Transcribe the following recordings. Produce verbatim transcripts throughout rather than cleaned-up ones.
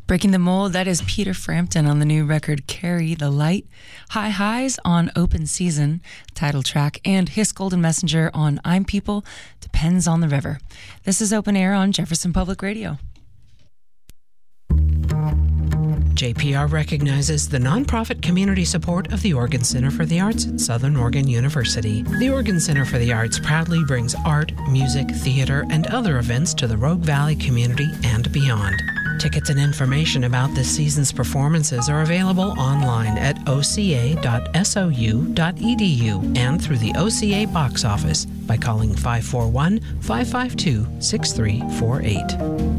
Breaking the Mold, that is Peter Frampton on the new record Carry the Light. High Highs on Open Season, title track, and His Golden Messenger on I'm People, Depends on the River. This is Open Air on Jefferson Public Radio. J P R recognizes the nonprofit community support of the Oregon Center for the Arts at Southern Oregon University. The Oregon Center for the Arts proudly brings art, music, theater, and other events to the Rogue Valley community and beyond. Tickets and information about this season's performances are available online at o c a dot s o u dot e d u and through the O C A box office by calling five four one, five five two, six three four eight.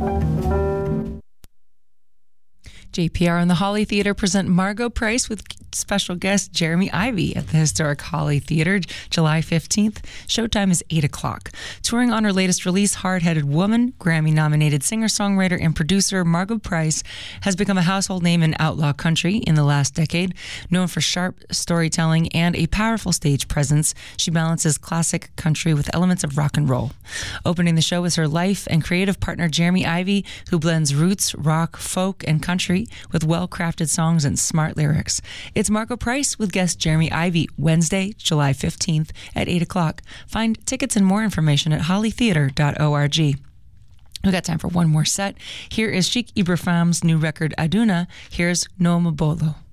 J P R and the Holly Theatre present Margot Price with special guest Jeremy Ivy at the historic Holly Theatre, July fifteenth. Showtime is eight o'clock. Touring on her latest release, Hard-Headed Woman, Grammy-nominated singer-songwriter and producer Margot Price has become a household name in outlaw country in the last decade. Known for sharp storytelling and a powerful stage presence, she balances classic country with elements of rock and roll. Opening the show is her life and creative partner Jeremy Ivy, who blends roots, rock, folk, and country with well-crafted songs and smart lyrics. It's Margot Price with guest Jeremy Ivy, Wednesday, July fifteenth at eight o'clock. Find tickets and more information at holly theatre dot org. We've got time for one more set. Here is Sheikh Ibrahim's new record, Aduna. Here's No Mabolo.